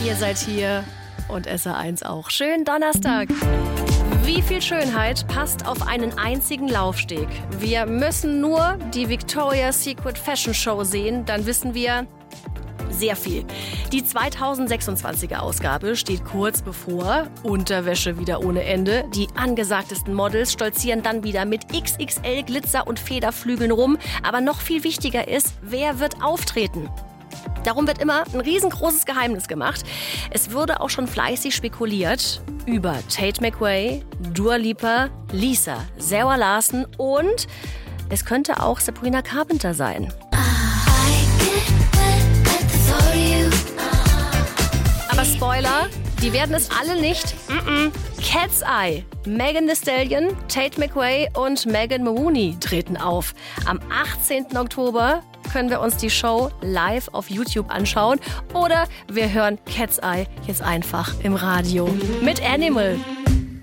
Ihr seid hier und SR1 auch. Schönen Donnerstag. Wie viel Schönheit passt auf einen einzigen Laufsteg? Wir müssen nur die Victoria's Secret Fashion Show sehen, dann wissen wir sehr viel. Die 2026er Ausgabe steht kurz bevor. Unterwäsche wieder ohne Ende. Die angesagtesten Models stolzieren dann wieder mit XXL Glitzer und Federflügeln rum. Aber noch viel wichtiger ist, wer wird auftreten? Darum wird immer ein riesengroßes Geheimnis gemacht. Es wurde auch schon fleißig spekuliert über Tate McRae, Dua Lipa, Lisa, Sarah Larson und es könnte auch Sabrina Carpenter sein. Aber Spoiler, die werden es alle nicht. Cat's Eye, Megan Thee Stallion, Tate McRae und Megan Mooney treten auf. Am 18. Oktober können wir uns die Show live auf YouTube anschauen oder wir hören Cat's Eye jetzt einfach im Radio mit Animal.